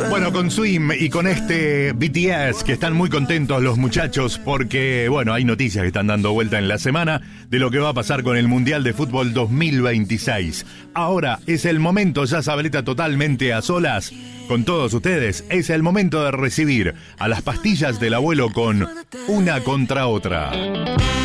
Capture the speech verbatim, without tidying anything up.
Bueno, con Swim y con este B T S, que están muy contentos los muchachos porque, bueno, hay noticias que están dando vuelta en la semana de lo que va a pasar con el Mundial de Fútbol dos mil veintiséis. Ahora es el momento, ya Zabaleta totalmente a solas con todos ustedes, es el momento de recibir a las pastillas del abuelo con Una contra Otra.